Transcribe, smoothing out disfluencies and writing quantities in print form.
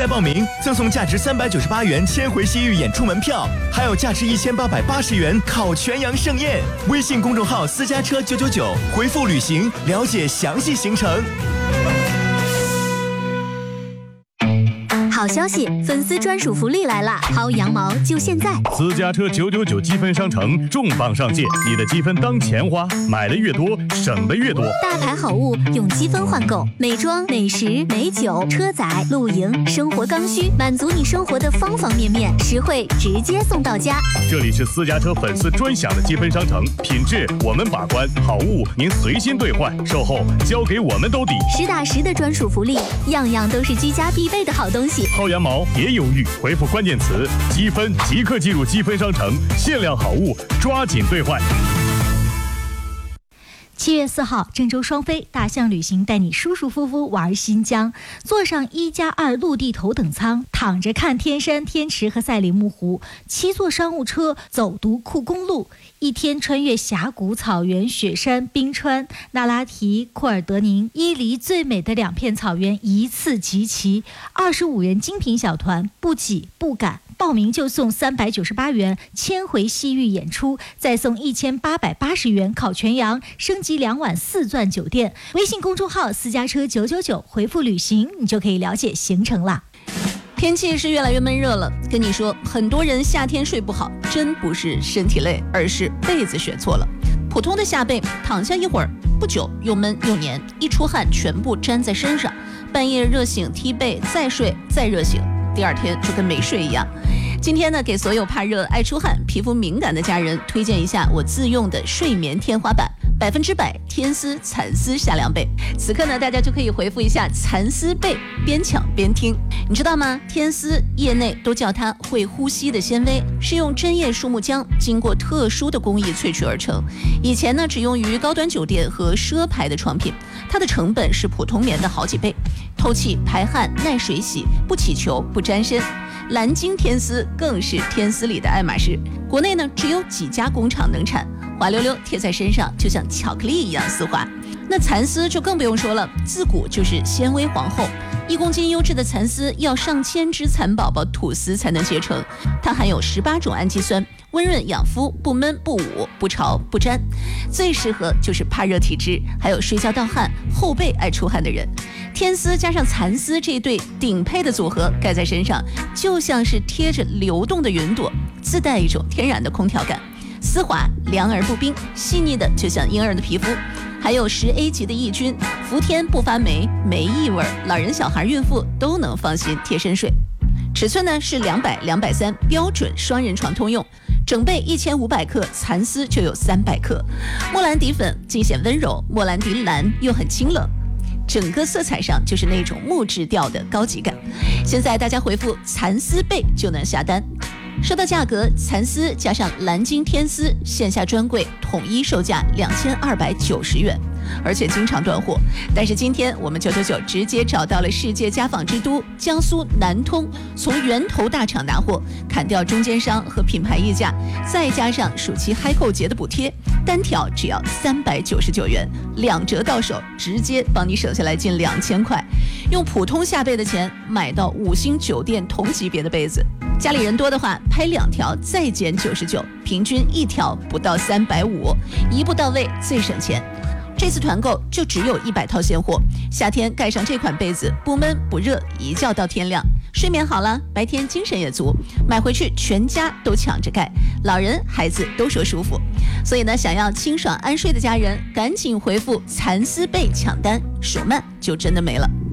在报名赠送价值398元千回西域演出门票，还有价值1880元烤全羊盛宴。微信公众号私家车999，回复旅行了解详细行程。 好消息，粉丝专属福利来了，薅羊毛就现在！ 私家车999积分商城重磅上线，你的积分当钱花，买的越多，省的越多。 大牌好物用积分换购，美妆、美食、美酒、车载、露营、生活刚需，满足你生活的方方面面，实惠直接送到家。 这里是私家车粉丝专享的积分商城，品质我们把关，好物您随心兑换，售后交给我们兜底。 实打实的专属福利，样样都是居家必备的好东西。 薅羊毛别犹豫，回复关键词积分即刻进入积分商城，限量好物抓紧兑换。 7月4号，郑州双飞大象旅行带你舒舒服服玩新疆，坐上1+2陆地头等舱，躺着看天山、天池和赛里木湖，7座商务车走独库公路，一天穿越峡谷、草原、雪山、冰川、那拉提、库尔德宁、伊犁最美的2片草原一次集齐，25人精品小团，不挤不赶。报名就送398元千回西域演出，再送1880元烤全羊，升级2晚4钻酒店。微信公众号私家车999，回复旅行，你就可以了解行程啦。 天气是越来越闷热了，跟你说，很多人夏天睡不好，真不是身体累，而是被子选错了。普通的夏被，躺下一会儿，不久又闷又黏，一出汗全部粘在身上，半夜热醒踢被，再睡再热醒，第二天就跟没睡一样。今天呢，给所有怕热、爱出汗、皮肤敏感的家人推荐一下我自用的睡眠天花板，100%天丝蚕丝夏凉被。此刻呢，大家就可以回复一下蚕丝被，边抢边听。你知道吗？天丝业内都叫它会呼吸的纤维，是用针叶树木浆经过特殊的工艺萃取而成。以前呢，只用于高端酒店和奢牌的床品，它的成本是普通棉的好几倍，透气排汗、耐水洗，不起球不沾身。蓝鲸天丝更是天丝里的爱马仕，国内呢只有几家工厂能产，滑溜溜贴在身上就像巧克力一样丝滑。那蚕丝就更不用说了，自古就是纤维皇后，1公斤优质的蚕丝要上千只蚕宝宝吐丝才能结成，它含有18种氨基酸，温润养肤，不闷不捂不潮不粘，最适合就是怕热体质还有睡觉盗汗、后背爱出汗的人。天丝加上蚕丝这对顶配的组合，盖在身上就像是贴着流动的云朵，自带一种天然的空调感，丝滑凉而不冰，细腻的就像婴儿的皮肤。还有10A 级的抑菌，伏天不发霉，没异味，老人小孩孕妇都能放心贴身睡。尺寸呢是200、230，标准双人床通用。整被1500克，蚕丝就有300克。莫兰迪粉尽显温柔，莫兰迪蓝又很清冷，整个色彩上就是那种木质调的高级感。现在大家回复蚕丝被就能下单。说到价格，蚕丝加上蓝鲸天丝线下专柜统一售价2290元，而且经常断货。但是今天我们999直接找到了世界家纺之都江苏南通，从源头大厂拿货，砍掉中间商和品牌溢价，再加上暑期嗨购节的补贴，单条只要399元，2折到手，直接帮你省下来近2000块。用普通下被的钱买到5星酒店同级别的被子。家里人多的话，拍2条再减99，平均1条不到350，一步到位最省钱。这次团购就只有100套现货，夏天盖上这款被子，不闷不热，一觉到天亮，睡眠好了，白天精神也足，买回去全家都抢着盖，老人孩子都说舒服。所以呢，想要清爽安睡的家人，赶紧回复蚕丝被抢单，手慢就真的没了。